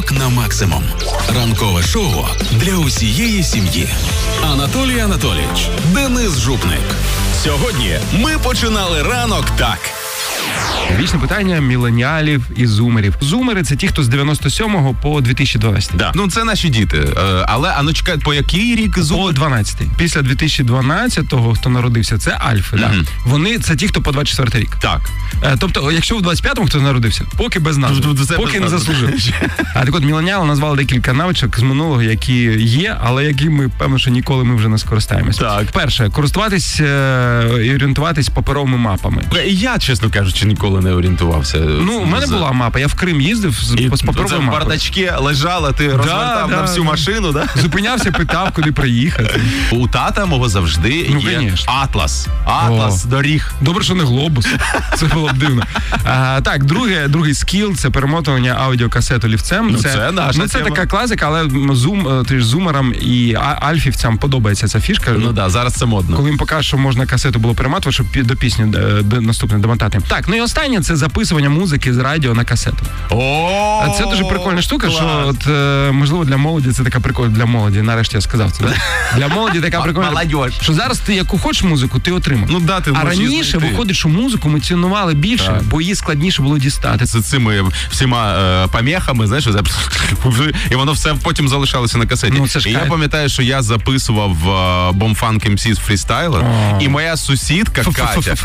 Ранок на максимум. Ранкове шоу для усієї сім'ї. Анатолій Анатолійович, Денис Жупник. Сьогодні ми починали ранок так. Вічне питання міленіалів і зумерів. Зумери – це ті, хто з 97-го по 2012. Да. Ну, це наші діти. Але, чекай, по який рік зумер? По 12-й. Після 2012-го, хто народився, це альфи. Да. Вони – це ті, хто по 24-й рік. Так. Тобто, якщо в 25-му хто народився, поки без назви, поки не заслужив. А так от, міленіали назвали декілька навичок з минулого, які є, але які ми, певно, що ніколи ми вже не скористаємося. Так. Перше, користуватись і орієнтуватись паперовими мапами. Я, чесно кажучи, ніколи не орієнтувався. Ну, у мене була мапа, я в Крим їздив з паперовою мапою. В бардачці лежала, ти розвертав на всю машину, да? Зупинявся, питав, куди приїхати. У тата мого завжди є конечно. Атлас доріг. Добре, що не глобус. Це було б дивно. Так, другий скіл – це перемотування аудіокасет олівцем. Це наша це тема. така класика, але зумерам і альфівцям подобається ця фішка. Ну да, зараз це модно. Коли їм покажуть, що можна касету було перемотувати, щоб до пісні наступне домотати. Так, ну і останнє – це записування музики з радіо на касету. Це дуже прикольна штука, що можливо для молоді це така прикольна, для молоді, нарешті я сказав це, да? Для молоді така прикольна, що зараз ти яку хочеш музику, ти отримав. Ну да, ти а раніше виходить, що музику ми цінували більше, бо її складніше було дістати. З цими всіма помехами, знаєш, і воно все потім залишалося на касеті. Ну, і я пам'ятаю, що я записував Bombfunk MC's Freestyler, і моя сусідка Катя...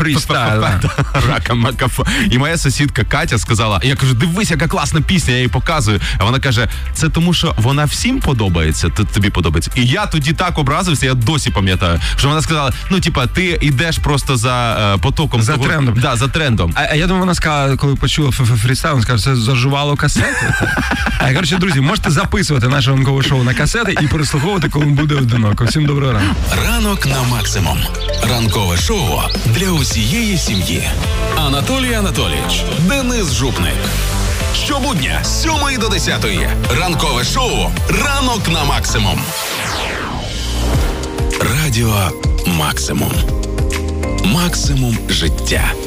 І моя сусідка Катя сказала, я кажу, дивись, яка класна пісня, я їй показую. А вона каже, це тому, що вона всім подобається, тобі подобається. І я тоді так образився, я досі пам'ятаю, що вона сказала, ну, типа, ти йдеш просто за потоком. За трендом. Да, за трендом. А я думаю, вона сказала, коли почула фрістайл, вона скаже, це зажувало касети. Коротше, друзі, можете записувати наше ранкове шоу на касети і переслуховувати, коли буде одиноко. Всім доброго ранку. Ранок на максимум. Ранкове шоу для усієї сім'ї. Анатолій Анатолійович, Денис Жупник. Щобудня з 7 до 10. Ранкове шоу «Ранок на максимум». Радіо «Максимум». Максимум життя.